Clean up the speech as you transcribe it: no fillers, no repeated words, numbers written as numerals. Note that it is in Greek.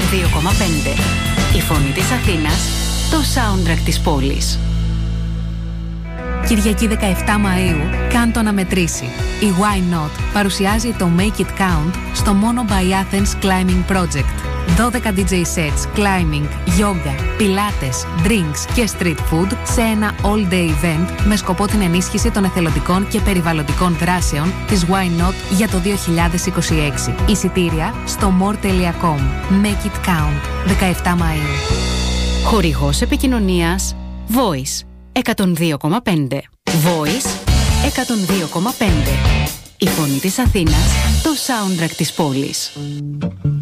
102,5. Η φωνή της Αθήνας, το soundtrack της πόλης. Κυριακή 17 Μαΐου, κάν το να μετρήσει. Η Why Not παρουσιάζει το Make It Count στο Mono by Athens Climbing Project. 12 DJ sets, climbing, yoga, pilates, drinks και street food σε ένα all-day event με σκοπό την ενίσχυση των εθελοντικών και περιβαλλοντικών δράσεων της Why Not για το 2026. Εισιτήρια στο more.com. Make It Count, 17 Μαΐου. Χορηγός επικοινωνίας Voice 102,5. Voice 102,5. Η φωνή της Αθήνας, το soundtrack της πόλης.